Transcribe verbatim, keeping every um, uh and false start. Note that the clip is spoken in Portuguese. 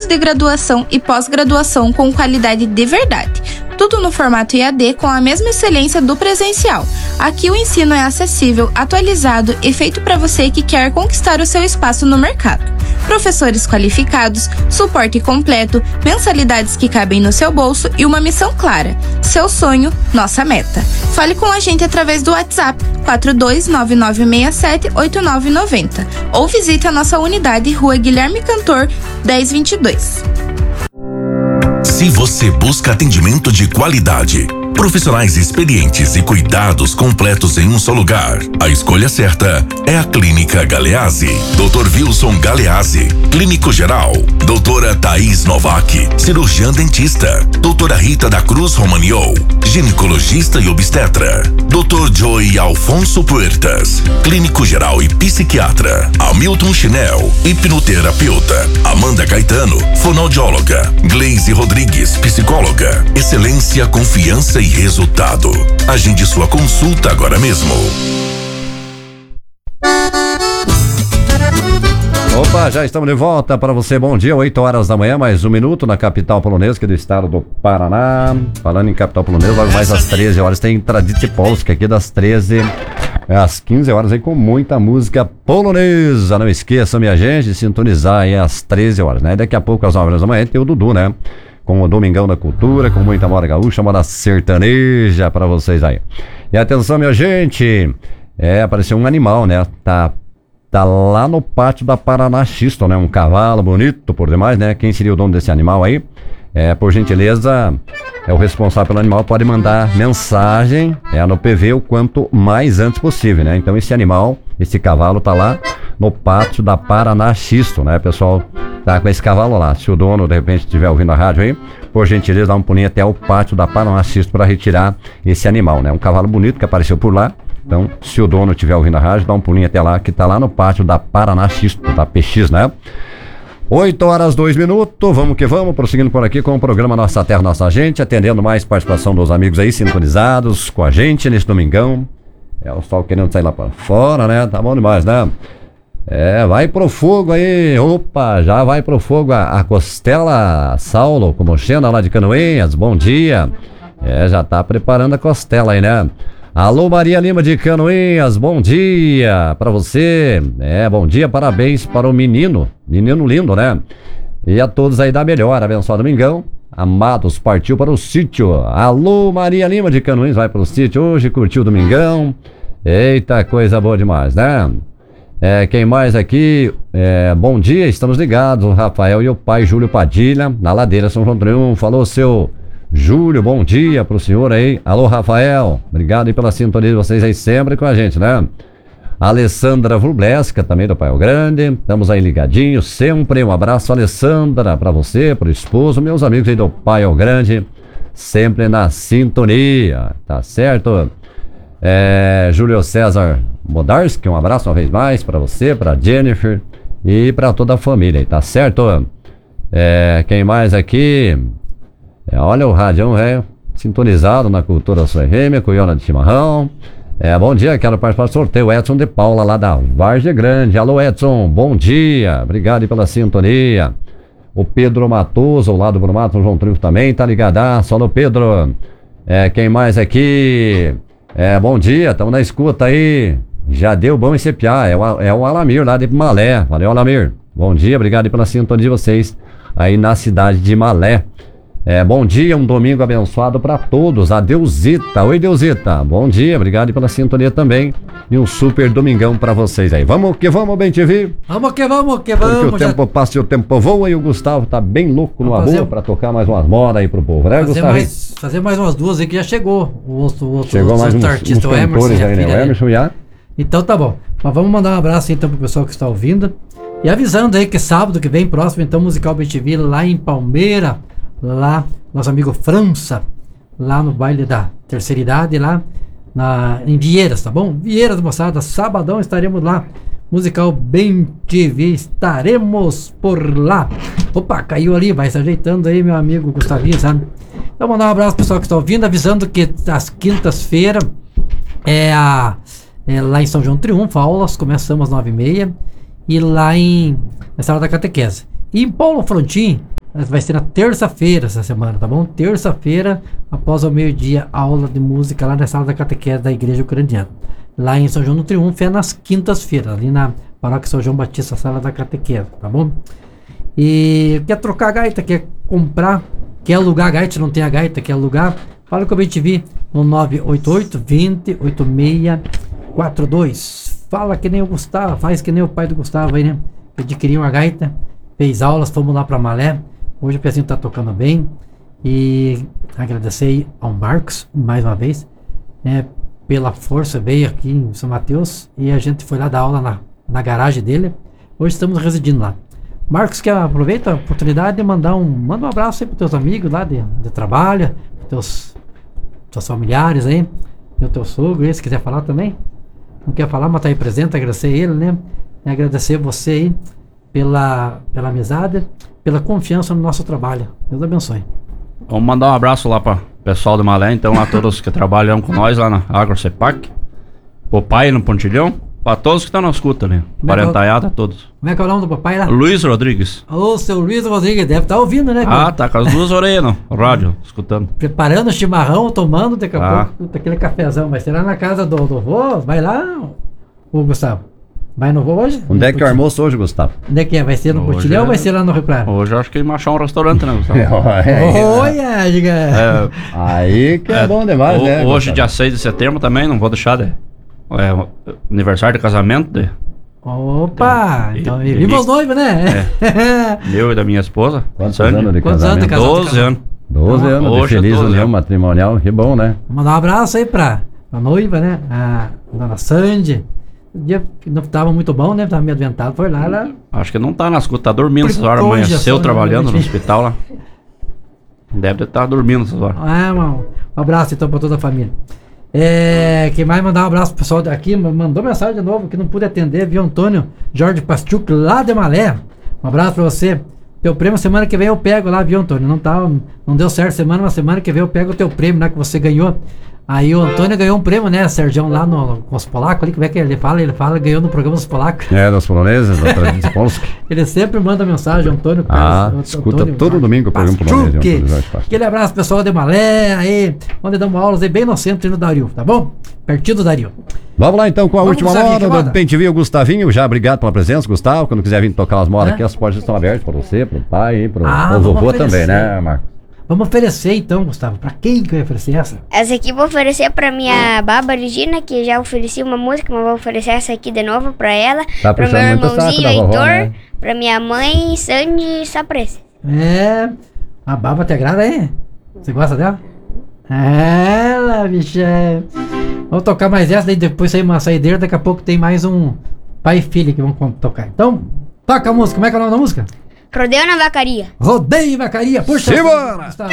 de graduação e pós-graduação com qualidade de verdade. Tudo no formato E A D com a mesma excelência do presencial. Aqui o ensino é acessível, atualizado e feito para você que quer conquistar o seu espaço no mercado. Professores qualificados, suporte completo, mensalidades que cabem no seu bolso e uma missão clara. Seu sonho, nossa meta. Fale com a gente através do WhatsApp quatro dois nove nove seis sete oito nove nove zero ou visite a nossa unidade Rua Guilherme Cantor dez vinte e dois. Se você busca atendimento de qualidade, profissionais experientes e cuidados completos em um só lugar, a escolha certa é a Clínica Galeazzi. doutor Wilson Galeazzi, clínico geral. Doutora Thaís Novak, cirurgiã dentista. Doutora Rita da Cruz Romaniol, ginecologista e obstetra. doutor Joey Alfonso Puertas, clínico geral e psiquiatra. Hamilton Chinel, hipnoterapeuta. Amanda Caetano, fonoaudióloga. Gleise Rodrigues, psicóloga. Excelência, confiança e resultado. Agende sua consulta agora mesmo. Opa, já estamos de volta para você. Bom dia, oito horas da manhã, mais um minuto na capital polonesa, que é do estado do Paraná. Falando em capital polonesa, logo mais às treze horas tem Tradity Polska aqui das treze às quinze horas aí com muita música polonesa. Não esqueça, minha gente, de sintonizar aí às treze horas, né? E daqui a pouco às nove horas da manhã tem o Dudu, né? Com o Domingão da Cultura, com muita moda gaúcha, moda sertaneja pra vocês aí. E atenção, minha gente, é, apareceu um animal, né? Tá, tá lá no pátio da Paraná Xisto, né? Um cavalo bonito por demais, né? Quem seria o dono desse animal aí? É, por gentileza, é o responsável pelo animal, pode mandar mensagem é, no P V o quanto mais antes possível, né? Então esse animal, esse cavalo tá lá no pátio da Paraná Xisto, né, pessoal? Tá com esse cavalo lá. Se o dono de repente estiver ouvindo a rádio aí, por gentileza, dá um pulinho até o pátio da Paraná Xisto para retirar esse animal, né? Um cavalo bonito que apareceu por lá. Então, se o dono estiver ouvindo a rádio, dá um pulinho até lá, que tá lá no pátio da Paraná Xisto, da P X, né? oito horas, dois minutos, vamos que vamos, prosseguindo por aqui com o programa Nossa Terra, Nossa Gente, atendendo mais participação dos amigos aí, sintonizados com a gente nesse domingão. É o sol querendo sair lá para fora, né? Tá bom demais, né? É, vai pro fogo aí, opa, já vai pro fogo a, a Costela Saulo, como Xena lá de Canoinhas, bom dia. É, já tá preparando a costela aí, né? Alô, Maria Lima de Canoinhas, bom dia pra você. É, bom dia, parabéns para o menino, menino lindo, né? E a todos aí da melhor, abençoado domingão. Amados, partiu para o sítio. Alô, Maria Lima de Canoinhas, vai pro sítio hoje, curtiu o domingão. Eita, coisa boa demais, né? É, quem mais aqui? É, bom dia, estamos ligados, o Rafael e o pai Júlio Padilha, na Ladeira São João Triunfo. Falou, seu Júlio, bom dia pro senhor aí. Alô, Rafael, obrigado aí pela sintonia de vocês aí sempre com a gente, né? Alessandra Vrublesca, também do Pai Grande, estamos aí ligadinhos, sempre um abraço, Alessandra, pra você, pro esposo, meus amigos aí do Pai Grande, sempre na sintonia, tá certo? É, Júlio César Modarski, um abraço uma vez mais pra você, pra Jennifer e pra toda a família, tá certo? É, quem mais aqui? É, olha o radião, velho, sintonizado na Cultura Sua R M, Cuiona de Chimarrão. É, bom dia, quero participar do sorteio, Edson de Paula, lá da Vargem Grande. Alô, Edson, bom dia, obrigado pela sintonia. O Pedro Matoso, lá do Brumato, São João Triunfo também, tá ligadaço. Alô, Pedro. É, quem mais aqui? É, bom dia, estamos na escuta aí. Já deu bom esse piá, é o, é o Alamir lá de Malé. Valeu, Alamir. Bom dia, obrigado pela sintonia de vocês aí na cidade de Malé. É, bom dia, um domingo abençoado para todos. A Deusita, oi Deusita, bom dia, obrigado pela sintonia também. E um super domingão para vocês aí. Vamos que vamos, bem T V? Vamos que vamos, que vamos. Porque o tempo já... passa e o tempo voa e o Gustavo tá bem louco numa fazer... rua para tocar mais umas modas aí pro povo, né, fazer Gustavo? Mais, fazer mais umas duas aí que já chegou. O outro, o outro, chegou mais uns, artista, uns o Emerson, aí, né? O Emerson já. Então tá bom. Mas vamos mandar um abraço então pro pessoal que está ouvindo. E avisando aí que sábado que vem, próximo, então, Musical B T V lá em Palmeira, lá, nosso amigo França, lá no baile da terceira idade, lá na, em Vieiras, tá bom? Vieiras, moçada, sabadão estaremos lá. Musical B T V, estaremos por lá. Opa, caiu ali, vai se ajeitando aí, meu amigo Gustavinho, sabe? Então, mandar um abraço pro pessoal que está ouvindo, avisando que às quintas-feiras é a. É, lá em São João Triunfo, aulas começamos às nove e meia e lá em na sala da catequese. E em Paulo Frontin, vai ser na terça-feira essa semana, tá bom? Terça-feira, após o meio-dia, aula de música lá na sala da catequese da Igreja Ucraniana. Lá em São João do Triunfo é nas quintas-feiras, ali na Paróquia São João Batista, sala da catequese, tá bom? E quer trocar a gaita, quer comprar, quer alugar a gaita, não tem a gaita, quer alugar, fala com a B T V no nove oito oito, vinte, oitenta e seis quarenta e dois. Fala que nem o Gustavo, faz que nem o pai do Gustavo aí, né? Que adquiriu uma gaita, fez aulas, fomos lá pra Malé. Hoje o pezinho tá tocando bem. E agradecer aí ao Marcos, mais uma vez, né, pela força, veio aqui em São Mateus e a gente foi lá dar aula na, na garagem dele. Hoje estamos residindo lá. Marcos, que aproveita a oportunidade de mandar um, manda um abraço aí pros teus amigos lá de, de trabalho, pros teus, teus familiares aí, e o teu sogro aí, se quiser falar também. Não quer falar, mas tá aí presente, agradecer ele, né? E agradecer você aí pela, pela amizade, pela confiança no nosso trabalho. Deus abençoe. Vamos mandar um abraço lá para o pessoal de Malé, então, a todos que trabalham com nós lá na AgroCepac, o pai no Pontilhão, para todos que estão na escuta ali, parentaiada, todos. Como é que é o nome do papai lá? Luiz Rodrigues. Ô, seu Luiz Rodrigues, deve estar ouvindo, né? Ah, tá com as duas orelhas no rádio, escutando. Preparando o chimarrão, tomando, daqui a Ah. pouco, aquele cafezão. Vai ser lá na casa do, do vô, vai lá, ô Gustavo. Vai no vô hoje? Onde é que é o almoço hoje, Gustavo? Onde é que é? Vai ser no Hoje Pontilhão é- ou vai ser lá no Rio Claro? Hoje eu acho que ia achar um restaurante, né, Gustavo? É, Olha, diga. É, aí que é, é, bom demais, ho- né? Hoje, Gustavo? dia seis de setembro também, não vou deixar de... É, o aniversário de casamento de Opa! E- Então, e- viva os noivos, né? meu e da minha esposa. Quantos Sandy. anos de Quantos anos de casamento? casado? doze anos. doze anos de Hoje é feliz doze união anos. matrimonial, que bom, né? Vou mandar um abraço aí pra, pra noiva, né? A dona Sandy. O dia que não tava muito bom, né? Tava meio adoentado. Foi lá, ela. Acho que não tá na escuta, tá dormindo Por essas horas. conjeção, Amanheceu né, trabalhando no gente? hospital lá. Deve estar dormindo essas horas. Ah, um, um abraço então pra toda a família. É, quem mais mandar um abraço pro pessoal daqui, mandou mensagem de novo que não pude atender, viu? Antônio Jorge Pastiuk, lá de Malé. Um abraço pra você. Teu prêmio semana que vem eu pego lá, viu, Antônio? Não, tá, não deu certo semana, mas semana que vem eu pego o teu prêmio, né? Que você ganhou. Aí o Antônio ganhou um prêmio, né, Sergião, lá no, com os polacos ali, como é que ele fala? Ele fala, ganhou no programa dos polacos. É, dos poloneses, da Tradição Polska. Ele sempre manda mensagem, Antônio. Ah, Antônio escuta todo Jorge domingo o programa polonês, Pastiuk. Antônio Jorge Pastiuk. Aquele abraço pessoal de Malé, aí, onde damos aulas aí bem no centro e no Dario, tá bom? Pertinho do Dario. Vamos lá então com a Vamos, última Gustavinho, moda que do moda? Pente o Gustavinho. Já obrigado pela presença, Gustavo. Quando quiser vir tocar umas modas É? aqui, as portas estão abertas para você, pro pai e pro, Ah, pro vamos vovô oferecer. também, né, Marcos? Vamos oferecer então, Gustavo. Pra quem que vai oferecer essa? Essa aqui eu vou oferecer pra minha baba Regina, que já ofereci uma música, mas vou oferecer essa aqui de novo pra ela. Tá pra puxando meu muito o saco irmãozinho da vovó, Heitor, né? pra minha mãe Sandy Sapressa. É. A baba te agrada aí? Você gosta dela? Ela, bicha. Vamos tocar mais essa, daí depois sair uma saideira, daqui a pouco tem mais um pai e filha que vão tocar. Então, toca a música. Como é que é o nome da música? Rodeio na vacaria. Rodeio e Vacaria. Puxa. Simbora! Gustavo.